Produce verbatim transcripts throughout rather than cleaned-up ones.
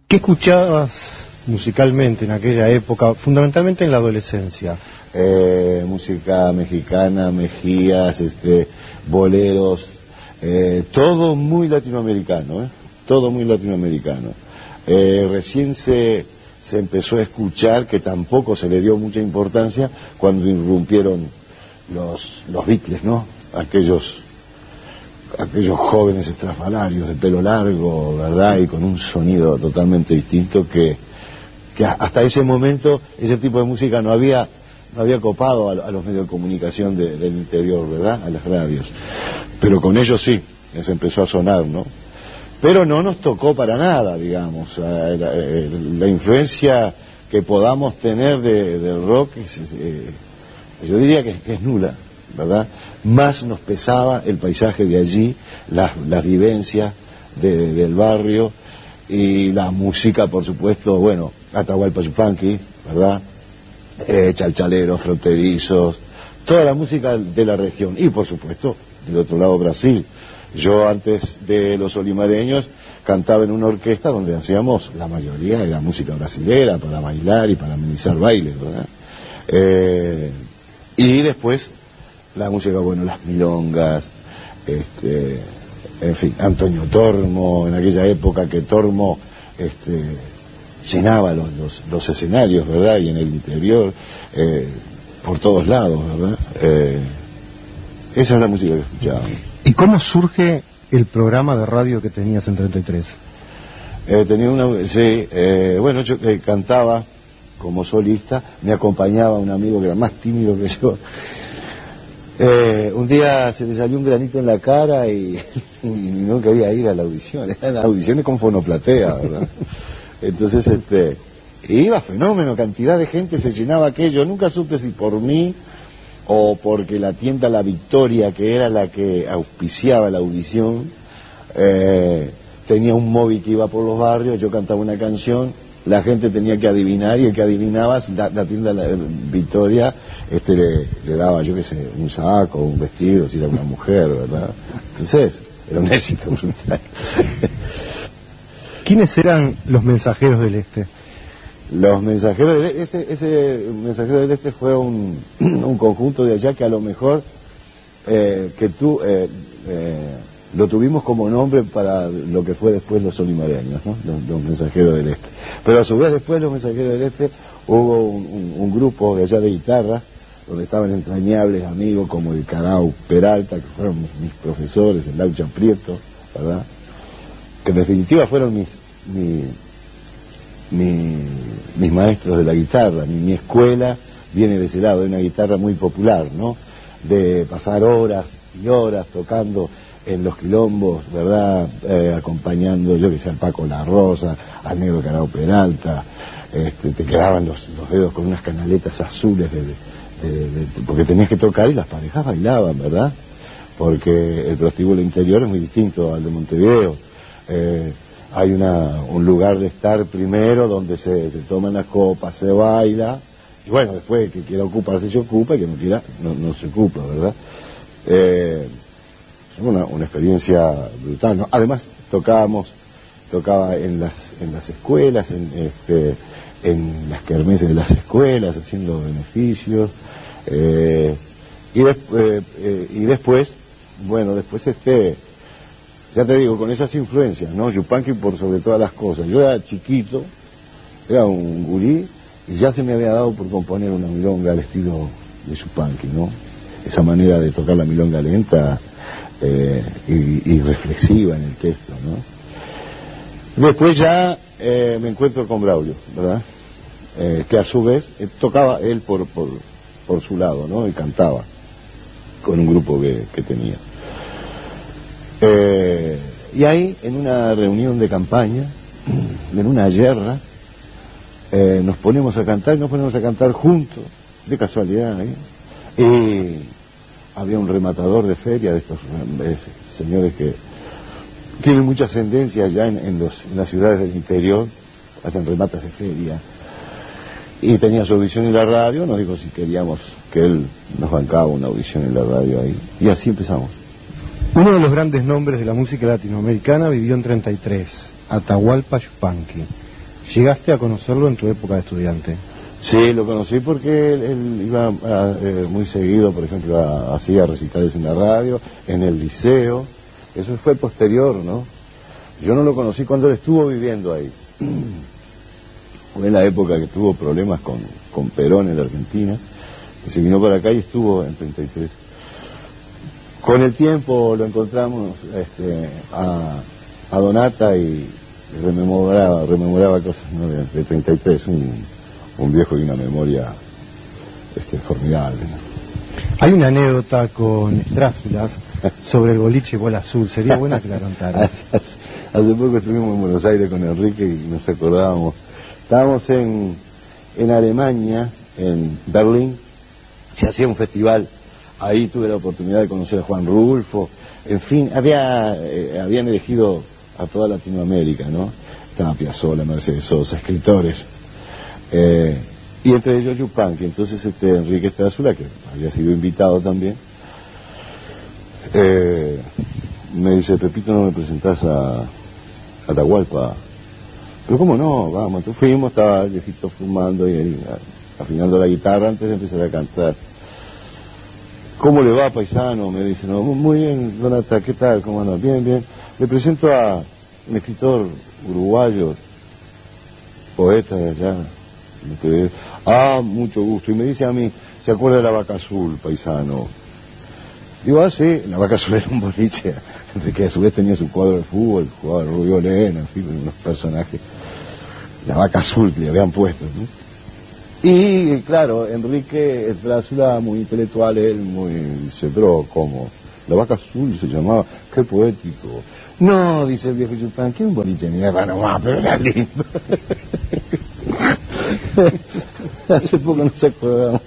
¿Qué escuchabas musicalmente en aquella época, fundamentalmente en la adolescencia? Eh, música mexicana, mejías, este, boleros, eh, todo muy latinoamericano, ¿eh? todo muy latinoamericano. Eh, recién se, se empezó a escuchar, que tampoco se le dio mucha importancia, cuando irrumpieron los, los Beatles, ¿no? Aquellos, aquellos jóvenes estrafalarios de pelo largo, ¿verdad? Y con un sonido totalmente distinto que, que hasta ese momento ese tipo de música no había, no había copado a, a los medios de comunicación de, del interior, ¿verdad? A las radios. Pero con ellos sí, se empezó a sonar, ¿no? Pero no nos tocó para nada, digamos. La, la, la influencia que podamos tener de, del rock, es, eh, yo diría que, que es nula, ¿verdad? Más nos pesaba el paisaje de allí, las, las vivencias de, del barrio y la música, por supuesto, bueno, Atahualpa Yupanqui, ¿verdad? Eh, chalchaleros, fronterizos, toda la música de la región y, por supuesto, del otro lado Brasil. Yo antes de los olimareños cantaba en una orquesta donde hacíamos la mayoría de la música brasilera para bailar y para amenizar bailes, ¿verdad? Eh, y después la música, bueno, las milongas, este, en fin, Antonio Tormo, en aquella época que Tormo este, llenaba los, los, los escenarios, ¿verdad? Y en el interior, eh, por todos lados, ¿verdad? Eh, esa es la música que escuchábamos. ¿Y cómo surge el programa de radio que tenías en treinta y tres? Eh, tenía una, sí, eh, bueno, yo eh, cantaba como solista, me acompañaba un amigo que era más tímido que yo. Eh, un día se le salió un granito en la cara y, y no quería ir a la audición, eran audiciones con fonoplatea, ¿verdad? Entonces, este, iba fenómeno, cantidad de gente, se llenaba aquello, nunca supe si por mí o porque la tienda La Victoria, que era la que auspiciaba la audición, eh, tenía un móvil que iba por los barrios, yo cantaba una canción, la gente tenía que adivinar y el que adivinaba, la, la tienda La Victoria este, le, le daba, yo qué sé, un saco, un vestido, si era una mujer, ¿verdad? Entonces, era un éxito brutal. ¿Quiénes eran los Mensajeros del Este? Los Mensajeros del Este, ese, ese Mensajero del Este fue un, un conjunto de allá que a lo mejor eh, que tú eh, eh, lo tuvimos como nombre para lo que fue después los olimareños, ¿no? Los, los Mensajeros del Este. Pero a su vez después los Mensajeros del Este hubo un, un, un grupo de allá de guitarras donde estaban entrañables amigos como el Carao Peralta, que fueron mis, mis profesores, el Laucha Prieto, ¿verdad? Que en definitiva fueron mis, mis Mi, mis maestros de la guitarra, mi, mi escuela viene de ese lado, de una guitarra muy popular, ¿no? De pasar horas y horas tocando en los quilombos, ¿verdad? Eh, acompañando, yo que sé, al Paco La Rosa, al Negro Carao Peralta, este, te quedaban los, los dedos con unas canaletas azules, de, de, de, de, porque tenías que tocar y las parejas bailaban, ¿verdad? Porque el prostíbulo interior es muy distinto al de Montevideo. Eh, Hay una, un lugar de estar primero donde se, se toman las copas, se baila, y bueno, después que quiera ocuparse se ocupa y que no quiera no, no se ocupa, ¿verdad? Eh, es una, una experiencia brutal, ¿no? Además tocábamos, tocaba en las, en las escuelas, en, este, en las kermeses de las escuelas, haciendo beneficios, eh, y, des, eh, eh, y después, bueno, después este... Ya te digo, con esas influencias, ¿no? Yupanqui por sobre todas las cosas. Yo era chiquito, era un gurí, y ya se me había dado por componer una milonga al estilo de Yupanqui, ¿no? Esa manera de tocar la milonga lenta eh, y, y reflexiva en el texto, ¿no? Después ya eh, me encuentro con Braulio, ¿verdad? Eh, que a su vez eh, tocaba él por, por, por su lado, ¿no? Y cantaba con un grupo que, que tenía. Eh, y ahí, en una reunión de campaña, en una yerra, eh, nos ponemos a cantar, nos ponemos a cantar juntos, de casualidad, ¿eh? Y había un rematador de feria, de estos eh, señores que tienen mucha ascendencia ya en, en, los, en las ciudades del interior, hacen rematas de feria, y tenía su audición en la radio, nos dijo si queríamos que él nos bancaba una audición en la radio ahí, y así empezamos. Uno de los grandes nombres de la música latinoamericana vivió en treinta y tres, Atahualpa Yupanqui. ¿Llegaste a conocerlo en tu época de estudiante? Sí, lo conocí porque él, él iba a, eh, muy seguido, por ejemplo, a, hacía recitales en la radio, en el liceo. Eso fue posterior, ¿no? Yo no lo conocí cuando él estuvo viviendo ahí. Fue en la época que tuvo problemas con, con Perón en la Argentina, y se vino para acá y estuvo en treinta y tres. Con el tiempo lo encontramos este, a, a Donata y rememoraba, rememoraba cosas, ¿no? de, de treinta y tres, un, un viejo y una memoria este, formidable, ¿no? Hay una anécdota con Estrázulas sobre el boliche Bola Azul, sería buena que la contaras. hace, hace poco estuvimos en Buenos Aires con Enrique y nos acordábamos. Estábamos en, en Alemania, en Berlín, se hacía un festival, ahí tuve la oportunidad de conocer a Juan Rulfo, en fin, había, eh, habían elegido a toda Latinoamérica, ¿no? Estaba Piazzolla, Mercedes Sosa, escritores, eh, y entre ellos Yupanqui. Entonces este Enrique Estrázulas, que había sido invitado también, eh, me dice: Pepito, ¿no me presentás a Atahualpa? Pero cómo no, vamos. Entonces fuimos, estaba el viejito fumando y él afinando la guitarra antes de empezar a cantar. ¿Cómo le va, paisano? Me dice. No, muy bien, Donata, ¿qué tal? ¿Cómo anda? Bien, bien. Le presento a un escritor uruguayo, poeta de allá. Ah, mucho gusto. Y me dice a mí: ¿se acuerda de La Vaca Azul, paisano? Digo: ah, sí, La Vaca Azul era un boliche, que a su vez tenía su cuadro de fútbol, jugaba Rubio Lena, en fin, unos personajes. La Vaca Azul que le habían puesto, ¿no? Y claro, Enrique Estrázulas, muy intelectual, él muy, dice: pero ¿cómo? La Vaca Azul se llamaba, qué poético. No, dice el viejo Chupán, que un boliche mierda nomás, pero era lindo. Hace poco no se acordamos.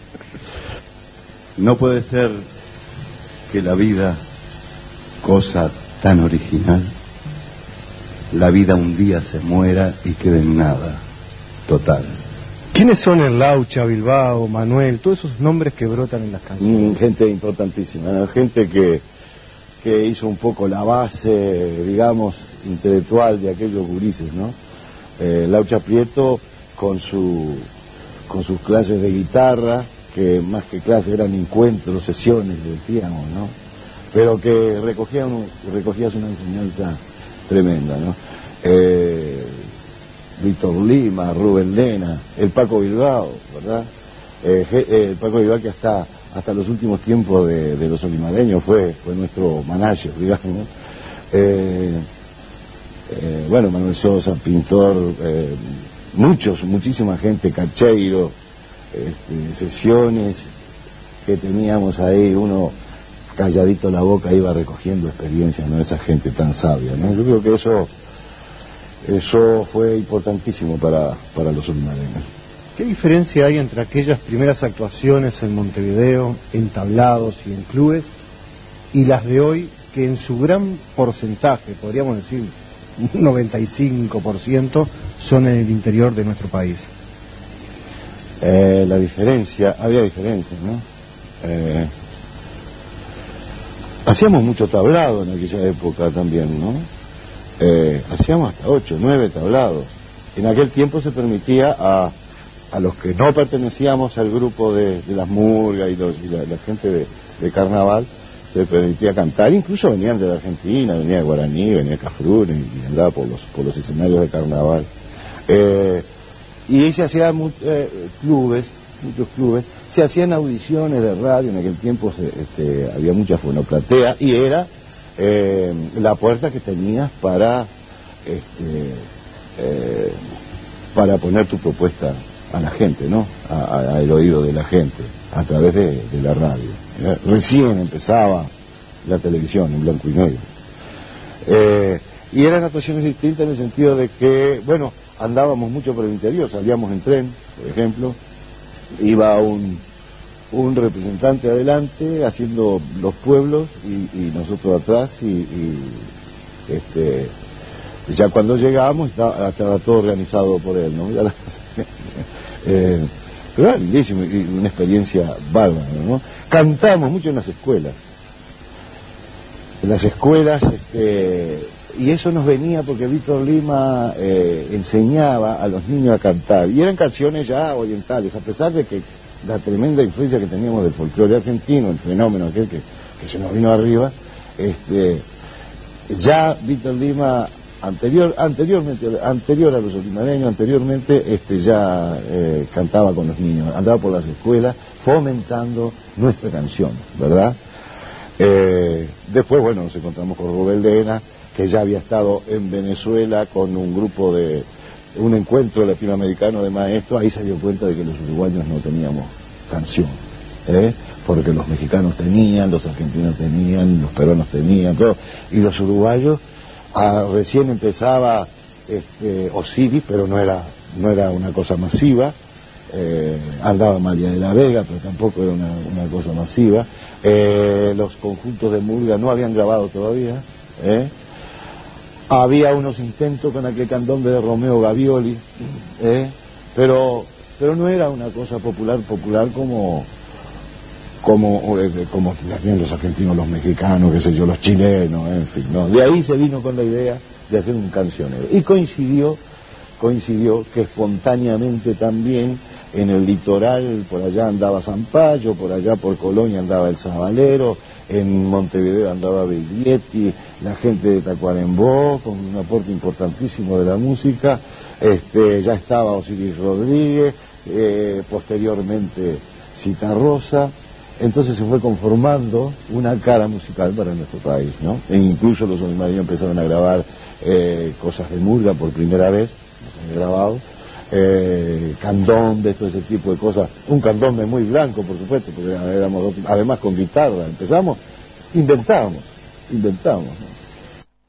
No puede ser que la vida, cosa tan original, la vida un día se muera y quede en nada, total. ¿Quiénes son el Laucha, Bilbao, Manuel, todos esos nombres que brotan en las canciones? Mm, gente importantísima, ¿no? Gente que, que hizo un poco la base, digamos, intelectual de aquellos gurises, ¿no? Eh, Laucha Prieto con su con sus clases de guitarra, que más que clases eran encuentros, sesiones, decíamos, ¿no? Pero que recogían, recogías una enseñanza tremenda, ¿no? Eh, Víctor Lima, Rubén Lena, el Paco Bilbao, ¿verdad? Eh, eh, el Paco Bilbao, que hasta hasta los últimos tiempos de, de los olimareños fue fue nuestro manager, digamos, ¿no? Eh, eh, bueno, Manuel Sosa, pintor, eh, muchos, muchísima gente, Cacheiro, este, sesiones que teníamos ahí, uno calladito la boca iba recogiendo experiencias, ¿no? Esa gente tan sabia, ¿no? Yo creo que eso eso fue importantísimo para, para los olimareños. ¿Qué diferencia hay entre aquellas primeras actuaciones en Montevideo, en tablados y en clubes, y las de hoy, que en su gran porcentaje, podríamos decir un noventa y cinco por ciento, son en el interior de nuestro país? Eh, la diferencia, había diferencias, ¿no? Eh, hacíamos mucho tablado en aquella época también, ¿no? Eh, hacíamos hasta ocho, nueve tablados. En aquel tiempo se permitía a, a los que no pertenecíamos al grupo de, de las murgas y, los, y la, la gente de, de carnaval, se permitía cantar. Incluso venían de la Argentina, venía de Guaraní, venía de Cafrune y andaba por los, por los escenarios de carnaval. Eh, y se hacían eh, clubes, muchos clubes, se hacían audiciones de radio. En aquel tiempo se, este, había mucha fonoplatea y era eh, la puerta que tenías para este, eh, para poner tu propuesta a la gente, ¿no? Al oído de la gente, a través de, de la radio. Eh, recién empezaba la televisión en blanco y negro. Eh, y eran actuaciones distintas en el sentido de que, bueno, andábamos mucho por el interior, salíamos en tren, por ejemplo, iba un, un representante adelante haciendo los pueblos y, y nosotros atrás, y, y este, ya cuando llegábamos estaba, estaba todo organizado por él, ¿no? Ya la, eh, pero era lindísimo y una experiencia bárbara, ¿no? Cantamos mucho en las escuelas. En las escuelas, este, y eso nos venía porque Víctor Lima eh, enseñaba a los niños a cantar, y eran canciones ya orientales, a pesar de que la tremenda influencia que teníamos del folclore argentino, el fenómeno aquel que, que se nos vino arriba, este, ya Víctor Lima, anterior, anteriormente, anterior a los olimareños, anteriormente este, ya eh, cantaba con los niños, andaba por las escuelas fomentando nuestra canción, ¿verdad? Eh, después, bueno, nos encontramos con Rubén Lena, que ya había estado en Venezuela con un grupo de, un encuentro latinoamericano de maestros. Ahí se dio cuenta de que los uruguayos no teníamos canción, ¿eh? Porque los mexicanos tenían, los argentinos tenían, los peruanos tenían, todo, y los uruguayos, ah, recién empezaba este, Osiris, pero no era, no era una cosa masiva. Eh, andaba María de la Vega, pero tampoco era una, una cosa masiva. Eh, los conjuntos de murga no habían grabado todavía, ¿eh? Había unos intentos con aquel candombe de Romeo Gavioli, ¿eh? pero pero no era una cosa popular popular como como eh, como hacían los argentinos, los mexicanos, qué sé yo, los chilenos, en fin, ¿no? De ahí se vino con la idea de hacer un cancionero, y coincidió coincidió que espontáneamente también en el litoral, por allá andaba Zampayo, por allá por Colonia andaba el Sabalero, en Montevideo andaba Biglietti, la gente de Tacuarembó, con un aporte importantísimo de la música, este, ya estaba Osiris Rodríguez, eh, posteriormente Citarrosa. Entonces se fue conformando una cara musical para nuestro país, ¿no? E incluso los olimareños empezaron a grabar eh, cosas de murga por primera vez, no se han grabado, eh, candombe, todo ese tipo de cosas, un candombe muy blanco, por supuesto, porque éramos, además con guitarra, empezamos, inventábamos, inventábamos, ¿no?